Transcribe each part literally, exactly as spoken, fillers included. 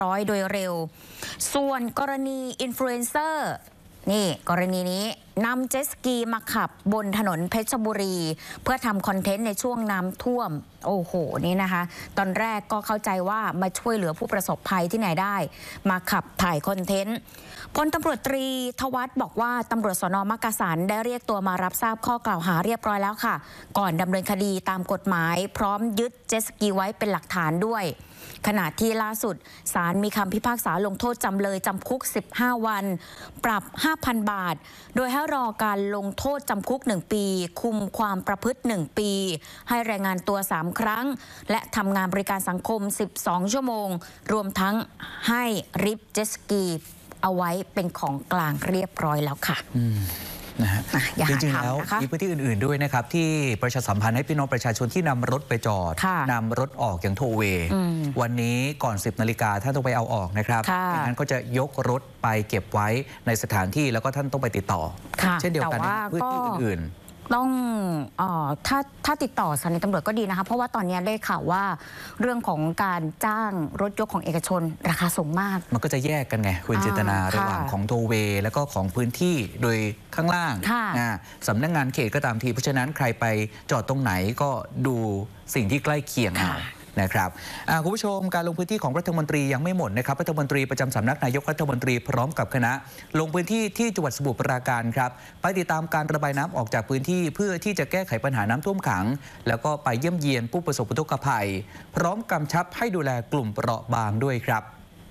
ร้อยโดยเร็วส่วนกรณีอินฟลูเอนเซอร์นี่กรณีนี้นำเจ็ตสกีมาขับบนถนนเพชรบุรีเพื่อทำคอนเทนต์ในช่วงน้ำท่วมโอ้โหนี่นะคะตอนแรกก็เข้าใจว่ามาช่วยเหลือผู้ประสบภัยที่ไหนได้มาขับถ่ายคอนเทนต์พลตำรวจตรีทวัฒน์บอกว่าตำรวจสน.มักกะสันได้เรียกตัวมารับทราบข้อกล่าวหาเรียบร้อยแล้วค่ะก่อนดำเนินคดีตามกฎหมายพร้อมยึดเจ็ตสกีไว้เป็นหลักฐานด้วยขณะที่ล่าสุดศาลมีคำพิพากษาลงโทษจำเลยจำคุกสิบห้าวันปรับ ห้าพัน บาทโดยให้รอการลงโทษจำคุกหนึ่งปีคุมความประพฤติหนึ่งปีให้รายงานตัวสามครั้งและทำงานบริการสังคมสิบสองชั่วโมงรวมทั้งให้ริบเจ็ตสกีเอาไว้เป็นของกลางเรียบร้อยแล้วค่ะนะฮะจริงๆแล้วมีพื้นที่อื่นๆด้วยนะครับที่ประชาสัมพันธ์ให้พี่น้องประชาชนที่นำรถไปจอดนำรถออกอย่างโทเวย์วันนี้ก่อนสิบนาฬิกาท่านต้องไปเอาออกนะครับไม่งั้นก็จะยกรถไปเก็บไว้ในสถานที่แล้วก็ท่านต้องไปติดต่อเช่นเดียวกันพื้นที่อื่นต้องออถ้าถ้าติดต่อสถานีตำรวจก็ดีนะคะเพราะว่าตอนนี้ได้ข่าวว่าเรื่องของการจ้างรถยกของเอกชนราคาสูงมากมันก็จะแยกกันไงคุณจินตนาระหว่างของโทเวย์แล้วก็ของพื้นที่โดยข้างล่างสำนักงานเขตก็ตามทีเพราะฉะนั้นใครไปจอดตรงไหนก็ดูสิ่งที่ใกล้เคียงเอานะครับคุณผู้ชมการลงพื้นที่ของรัฐมนตรียังไม่หมดนะครับรัฐมนตรีประจำสำนักนายกรัฐมนตรีพร้อมกับคณะลงพื้นที่ที่จังหวัดสมุทรปราการครับไปติดตามการระบายน้ำออกจากพื้นที่เพื่อที่จะแก้ไขปัญหาน้ำท่วมขังแล้วก็ไปเยี่ยมเยียนผู้ประสบอุทกภัยพร้อมกำชับให้ดูแลกลุ่มเปราะบางด้วยครับ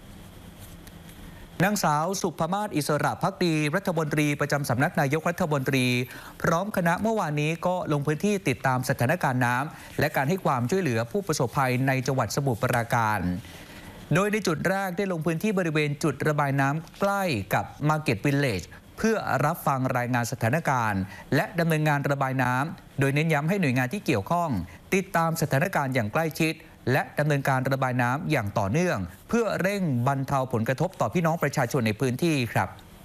นางสาวสุภมาศอิสระภักดีรัฐมนตรีประจำสำนักนายกรัฐมนตรีพร้อมคณะเมื่อวานนี้ก็ลงพื้นที่ติดตามสถานการณ์น้ำและการให้ความช่วยเหลือผู้ประสบภัยในจังหวัดสมุทรปราการโดยในจุดแรกได้ลงพื้นที่บริเวณจุดระบายน้ำใกล้กับ Market Village เพื่อรับฟังรายงานสถานการณ์และดำเนินงานระบายน้ำโดยเน้นย้ำให้หน่วยงานที่เกี่ยวข้องติดตามสถานการณ์อย่างใกล้ชิดและดำเนินการระบายน้ำอย่างต่อเนื่องเพื่อเร่งบรรเทาผลกระทบต่อพี่น้องประชาชนในพื้นที่ครับ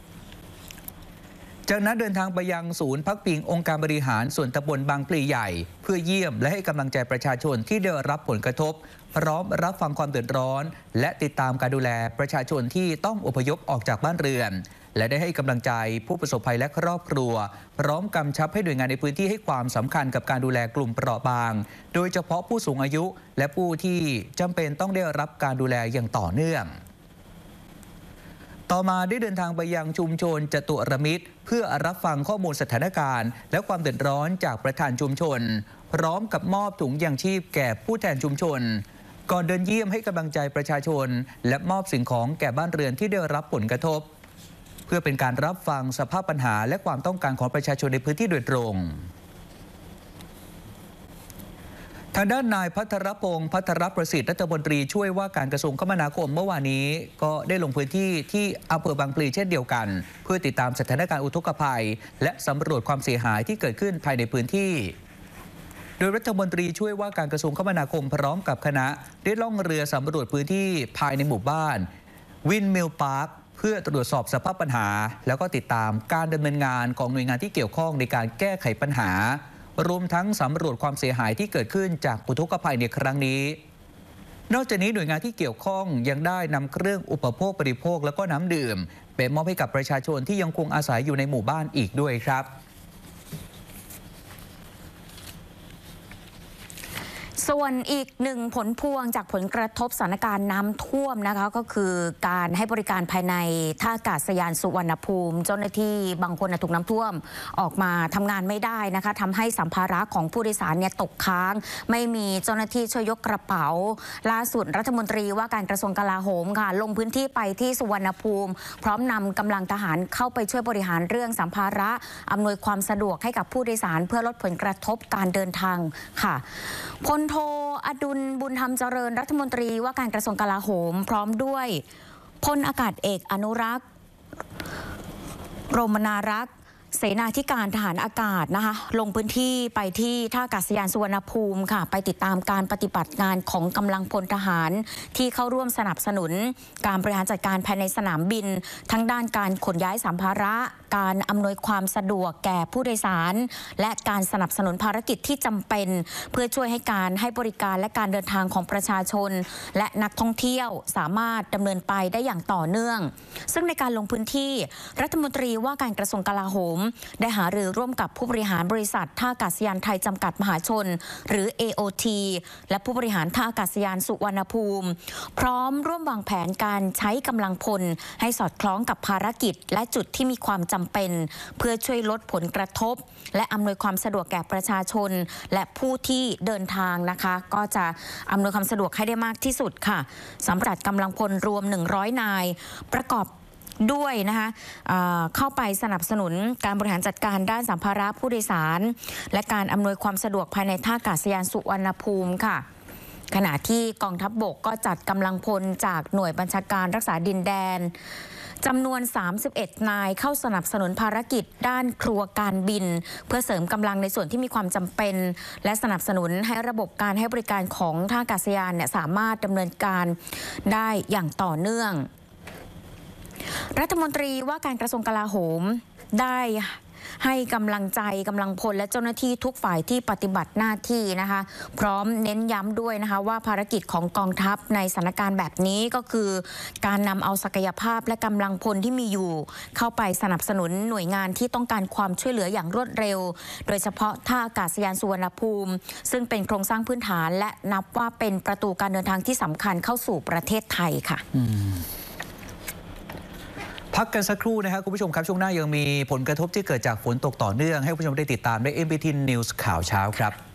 จากนั้นเดินทางไปยังศูนย์พักพิงองค์การบริหารส่วนตำบลบางพลีใหญ่เพื่อเยี่ยมและให้กำลังใจประชาชนที่ได้รับผลกระทบพร้อมรับฟังความเดือดร้อนและติดตามการดูแลประชาชนที่ต้องอพยพออกจากบ้านเรือนและได้ให้กำลังใจผู้ประสบภัยและครอบครัวพร้อมกำชับให้หน่วยงานในพื้นที่ให้ความสำคัญกับการดูแลกลุ่มเปราะบางโดยเฉพาะผู้สูงอายุและผู้ที่จำเป็นต้องได้รับการดูแลอย่างต่อเนื่องต่อมาได้เดินทางไปยังชุมชนจตุรมิตรเพื่อรับฟังข้อมูลสถานการณ์และความเดือดร้อนจากประธานชุมชนพร้อมกับมอบถุงยางชีพแก่ผู้แทนชุมชนก่อนเดินเยี่ยมให้กำลังใจประชาชนและมอบสิ่งของแก่บ้านเรือนที่ได้รับผลกระทบเพื่อเป็นการรับฟังสภาพปัญหาและความต้องการของประชาชนในพื้นที่โดยตรงทางด้านนายพัทรพงศ์พัทรประสิทธิ์รัฐมนตรีช่วยว่าการกระทรวงคมนาคมเมื่อวานนี้ก็ได้ลงพื้นที่ที่อำเภอบางพลีเช่นเดียวกันเพื่อติดตามสถานการณ์อุทกภัยและสำรวจความเสียหายที่เกิดขึ้นภายในพื้นที่โดยรัฐมนตรีช่วยว่าการกระทรวงคมนาคมพร้อมกับคณะได้ล่องเรือสำรวจพื้นที่ภายในหมู่บ้านวินมิลพาร์คเพื่อตรวจสอบสภาพปัญหาแล้วก็ติดตามการดำเนินงานของหน่วยงานที่เกี่ยวข้องในการแก้ไขปัญหารวมทั้งสำรวจความเสียหายที่เกิดขึ้นจากอุทกภัยในครั้งนี้นอกจากนี้หน่วยงานที่เกี่ยวข้องยังได้นำเครื่องอุปโภคบริโภคและก็น้ำดื่มไปมอบให้กับประชาชนที่ยังคงอาศัยอยู่ในหมู่บ้านอีกด้วยครับส่วนอีกหนึ่งผลพวงจากผลกระทบสถานการณ์น้ำท่วมนะคะก็คือการให้บริการภายในท่าอากาศยานสุวรรณภูมิเจ้าหน้าที่บางคนถูกน้ำท่วมออกมาทำงานไม่ได้นะคะทำให้สัมภาระของผู้โดยสารเนี่ยตกค้างไม่มีเจ้าหน้าที่ช่วยยกกระเป๋าล่าสุดรัฐมนตรีว่าการกระทรวงกลาโหมค่ะลงพื้นที่ไปที่สุวรรณภูมิพร้อมนำกำลังทหารเข้าไปช่วยบริหารเรื่องสัมภาระอำนวยความสะดวกให้กับผู้โดยสารเพื่อลดผลกระทบการเดินทางค่ะพลโทอดุลบุญธรรมเจริญรัฐมนตรีว่าการกระทรวงกลาโหมพร้อมด้วยพลอากาศเอกอนุรักษ์โรมนารักษ์เสนาธิการทหารอากาศนะคะลงพื้นที่ไปที่ท่าอากาศยานสุวรรณภูมิค่ะไปติดตามการปฏิบัติงานของกำลังพลทหารที่เข้าร่วมสนับสนุนการบริหารจัดการภายในสนามบินทั้งด้านการขนย้ายสัมภาระการอำนวยความสะดวกแก่ผู้โดยสารและการสนับสนุนภารกิจที่จำเป็นเพื่อช่วยให้การให้บริการและการเดินทางของประชาชนและนักท่องเที่ยวสามารถดำเนินไปได้อย่างต่อเนื่องซึ่งในการลงพื้นที่รัฐมนตรีว่าการกระทรวงกลาโหมได้หารือร่วมกับผู้บริหารบริษัทท่าอากาศยานไทยจำกัดมหาชนหรือ เอ โอ ที และผู้บริหารท่าอากาศยานสุวรรณภูมิพร้อมร่วมวางแผนการใช้กำลังพลให้สอดคล้องกับภารกิจและจุดที่มีความจำเป็นเพื่อช่วยลดผลกระทบและอำนวยความสะดวกแก่ประชาชนและผู้ที่เดินทางนะคะก็จะอำนวยความสะดวกให้ได้มากที่สุดค่ะสำหรับกำลังพลรวมหนึ่งร้อยนายประกอบด้วยนะคะเข้าไปสนับสนุนการบริหารจัดการด้านสัมภาระผู้โดยสารและการอำนวยความสะดวกภายในท่าอากาศยานสุวรรณภูมิค่ะขณะที่กองทัพบกก็จัดกำลังพลจากหน่วยบัญชาการรักษาดินแดนจำนวนสามสิบเอ็ดนายเข้าสนับสนุนภารกิจด้านครัวการบินเพื่อเสริมกำลังในส่วนที่มีความจำเป็นและสนับสนุนให้ระบบการให้บริการของท่าอากาศยานเนี่ยสามารถดำเนินการได้อย่างต่อเนื่องรัฐมนตรีว่าการกระทรวงกลาโหมได้ให้กำลังใจกำลังพลและเจ้าหน้าที่ทุกฝ่ายที่ปฏิบัติหน้าที่นะคะพร้อมเน้นย้ำด้วยนะคะว่าภารกิจของกองทัพในสถานการณ์แบบนี้ก็คือการนำเอาศักยภาพและกำลังพลที่มีอยู่เข้าไปสนับสนุนหน่วยงานที่ต้องการความช่วยเหลืออย่างรวดเร็วโดยเฉพาะท่าอากาศยานสุวรรณภูมิซึ่งเป็นโครงสร้างพื้นฐานและนับว่าเป็นประตูการเดินทางที่สำคัญเข้าสู่ประเทศไทยค่ะพักกันสักครู่นะครับคุณผู้ชมครับช่วงหน้ายังมีผลกระทบที่เกิดจากฝนตกต่อเนื่องให้คุณผู้ชมได้ติดตามใน เอ็ม บี ที News ข่าวเช้าครับ